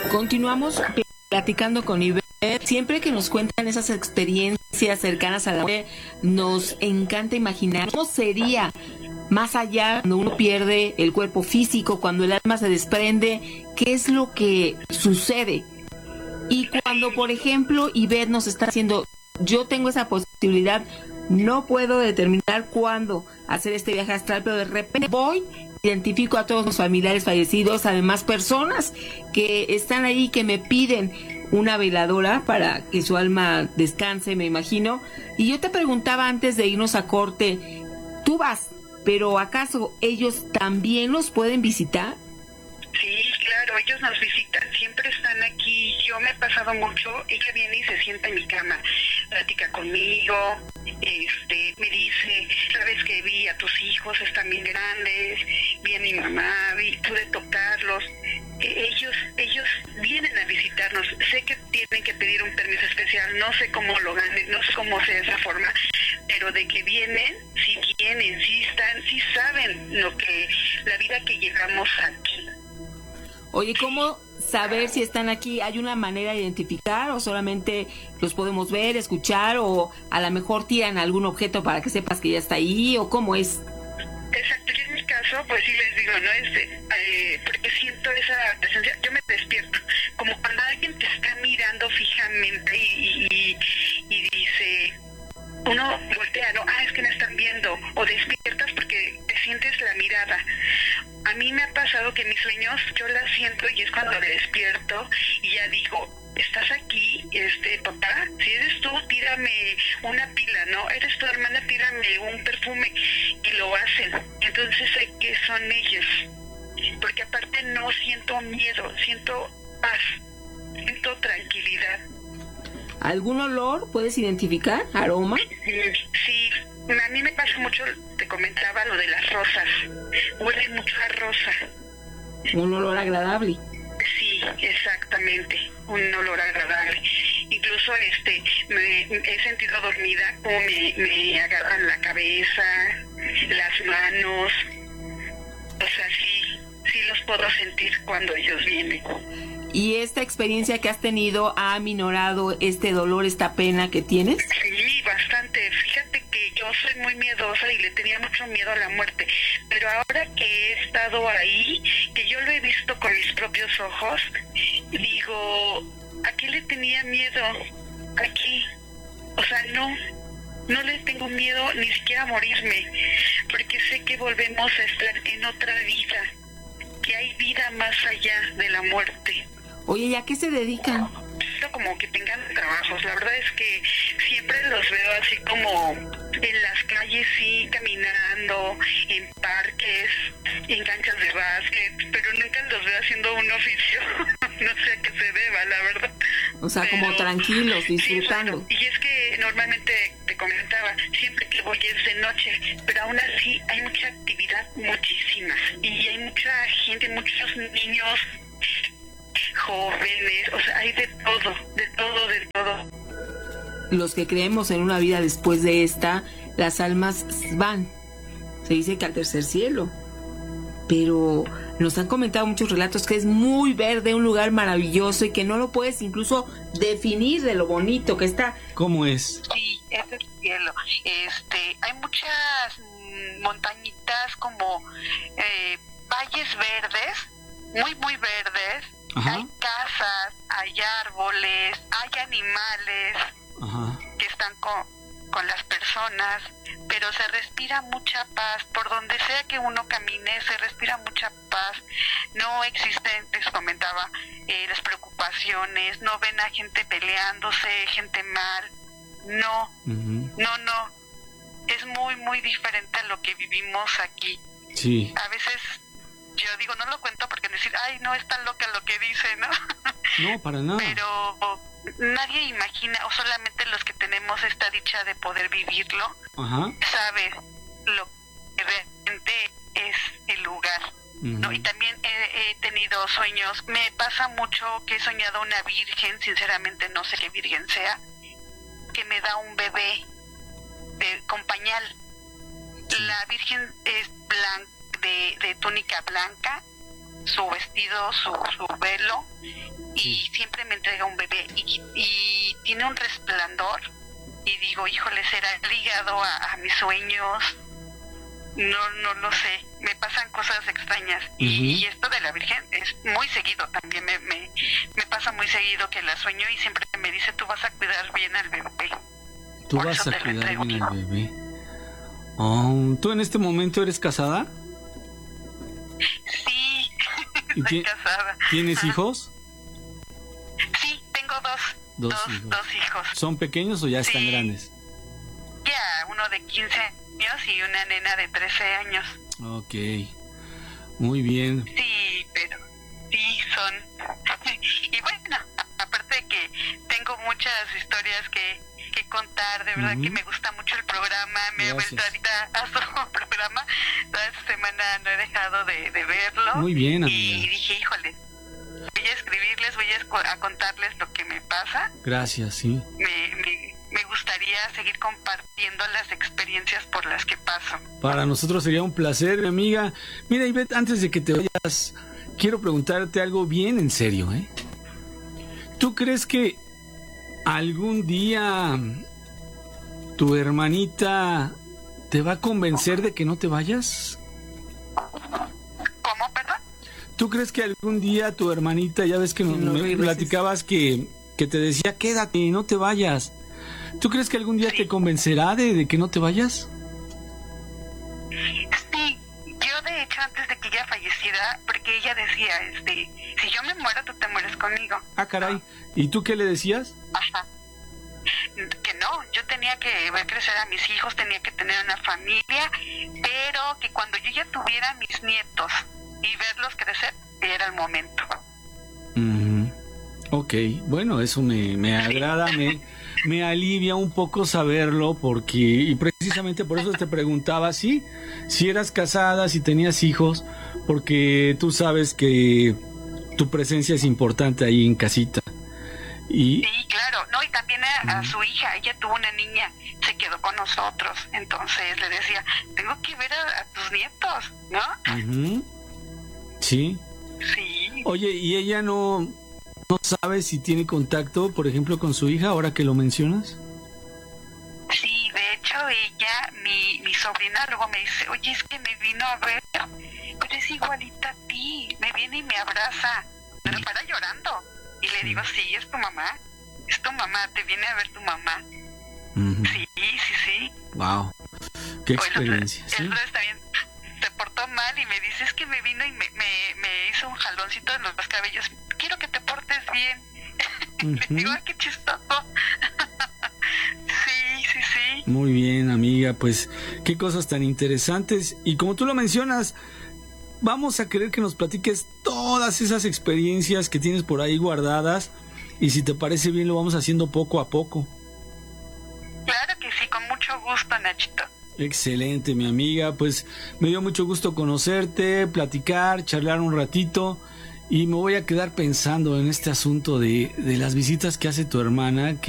Continuamos platicando con Ivette. Siempre que nos cuentan esas experiencias cercanas a la muerte, nos encanta imaginar cómo sería más allá cuando uno pierde el cuerpo físico, cuando el alma se desprende, qué es lo que sucede. Y cuando, por ejemplo, Ivette nos está diciendo, yo tengo esa posibilidad, no puedo determinar cuándo hacer este viaje astral, pero de repente voy, identifico a todos los familiares fallecidos, además personas que están ahí, que me piden una veladora para que su alma descanse, me imagino. Y yo te preguntaba antes de irnos a corte, tú vas, pero ¿acaso ellos también los pueden visitar? Sí, claro, ellos nos visitan, siempre están aquí. Yo me he pasado mucho, ella viene y se sienta en mi cama, platica conmigo, me dice, sabes que vi a tus hijos, están bien grandes, vi a mi mamá, pude tocarlos. Ellos vienen a visitarnos. Sé que tienen que pedir un permiso especial, no sé cómo lo ganen, no sé cómo sea esa forma, pero de que vienen, sí están, sí saben la vida que llevamos aquí. Oye, ¿cómo saber si están aquí? ¿Hay una manera de identificar o solamente los podemos ver, escuchar, o a lo mejor tiran algún objeto para que sepas que ya está ahí, o cómo es? Exacto, yo en mi caso, pues sí les digo, ¿no? Porque siento esa presencia, yo me despierto, como cuando alguien te está mirando fijamente y dice, uno voltea, ¿no? Es que me están viendo, o despiertas porque te sientes la mirada. A mí me ha pasado que en mis sueños yo la siento y es cuando me despierto y ya digo, ¿estás aquí, papá? Si eres tú, tírame una pila, ¿no? Eres tu hermana, tírame un perfume, y lo hacen. Entonces sé que son ellos, porque aparte no siento miedo, siento paz, siento tranquilidad. ¿Algún olor puedes identificar? ¿Aroma? Sí, a mí me pasa mucho, te comentaba lo de las rosas, huele mucho a rosa. Un olor agradable. Sí, exactamente, un olor agradable. Incluso me he sentido dormida, como me agarran la cabeza, las manos, o sea, sí los puedo sentir cuando ellos vienen. ¿Y esta experiencia que has tenido ha aminorado este dolor, esta pena que tienes? Sí, bastante. Fíjate que yo soy muy miedosa y le tenía mucho miedo a la muerte, pero ahora que he estado ahí, que yo lo he visto con mis propios ojos, digo, ¿a qué le tenía miedo? Aquí. O sea, no le tengo miedo ni siquiera a morirme, porque sé que volvemos a estar en otra vida, que hay vida más allá de la muerte. Oye, ¿y a qué se dedican? Como que tengan trabajos. La verdad es que siempre los veo así como en las calles, sí, caminando, en parques, en canchas de básquet, pero nunca los veo haciendo un oficio. No sé a qué se deba, la verdad. O sea, como tranquilos, disfrutando. Sí, y es que normalmente te comentaba, siempre que voy es de noche, pero aún así hay mucha actividad, muchísima. Y hay mucha gente, muchos niños, jóvenes, o sea, hay de todo. Los que creemos en una vida después de esta, las almas van, se dice que al tercer cielo, pero nos han comentado muchos relatos que es muy verde, un lugar maravilloso y que no lo puedes incluso definir de lo bonito que está. ¿Cómo es? Sí, es el cielo. Hay muchas montañitas como valles verdes, muy verdes. Ajá. Hay casas, hay árboles, hay animales. Ajá. Que están con las personas, pero se respira mucha paz. Por donde sea que uno camine, se respira mucha paz. No existen, les comentaba, las preocupaciones, no ven a gente peleándose, gente mal. No, no. Es muy diferente a lo que vivimos aquí. Sí. A veces yo digo, no lo cuento porque decir, ay, no es tan loca lo que dice, ¿no? No, para nada. Pero nadie imagina, o solamente los que tenemos esta dicha de poder vivirlo, ajá, sabe lo que realmente es el lugar, ¿no? Y también he tenido sueños, me pasa mucho que he soñado una virgen, sinceramente no sé qué virgen sea, que me da un bebé con pañal. La virgen es blanca, de túnica blanca, su vestido, su velo, y siempre me entrega un bebé, y tiene un resplandor, y digo, híjole, será ligado a mis sueños. No lo sé, me pasan cosas extrañas. Y esto de la Virgen es muy seguido también, me pasa muy seguido que la sueño y siempre me dice, tú vas a cuidar bien al bebé. Tú vas a cuidar bien al bebé. Oh, ¿tú en este momento eres casada? Sí, estoy casada. ¿Tienes hijos? Sí, tengo dos hijos. ¿Son pequeños o ya están grandes? Ya, uno de 15 años y una nena de 13 años. Ok, muy bien. Sí, pero sí son. Y bueno, aparte de que tengo muchas historias que contar, de verdad que me gusta mucho el programa, me he vuelto ahorita a su programa, toda esta semana no he dejado de verlo. Muy bien, amiga. Y dije, híjole, voy a escribirles, voy a contarles lo que me pasa. Gracias, sí. Me gustaría seguir compartiendo las experiencias por las que paso. Para nosotros sería un placer, mi amiga. Mira, Ivette, antes de que te vayas, quiero preguntarte algo bien en serio, ¿eh? ¿Tú crees que algún día tu hermanita te va a convencer de que no te vayas? ¿Cómo, perdón? ¿Tú crees que algún día tu hermanita, ya ves que me platicabas que te decía, quédate, no te vayas? ¿Tú crees que algún día te convencerá de que no te vayas? Sí, yo de hecho antes de que ella falleciera, porque ella decía, si yo me muero, tú te mueres conmigo. Ah, caray. ¿Y tú qué le decías? Ajá. Que no, yo tenía que ver crecer a mis hijos, tenía que tener una familia, pero que cuando yo ya tuviera mis nietos y verlos crecer, era el momento. Ok, bueno, eso me agrada, me alivia un poco saberlo, y precisamente por eso te preguntaba si eras casada, si tenías hijos, porque tú sabes que tu presencia es importante ahí en casita. Sí, claro, no, y también a su hija, ella tuvo una niña, se quedó con nosotros, entonces le decía, tengo que ver a tus nietos, ¿no? Sí. Sí. Oye, ¿y ella no sabe si tiene contacto, por ejemplo, con su hija, ahora que lo mencionas? Sí, de hecho ella, mi sobrina luego me dice, oye, es que me vino a ver, pero es igualita a ti, me viene y me abraza, pero para llorando. Y le digo, sí, es tu mamá, te viene a ver tu mamá. Sí. Wow, qué experiencia. El otro también se portó mal y me dice, es que me vino y me hizo un jaloncito en los cabellos, quiero que te portes bien. Le digo, ay, qué chistoso. Sí. Muy bien, amiga, pues qué cosas tan interesantes. Y como tú lo mencionas, vamos a querer que nos platiques todas esas experiencias que tienes por ahí guardadas, y si te parece bien lo vamos haciendo poco a poco. Claro que sí, con mucho gusto, Nachito. Excelente, mi amiga, pues me dio mucho gusto conocerte, platicar, charlar un ratito, y me voy a quedar pensando en este asunto de las visitas que hace tu hermana, que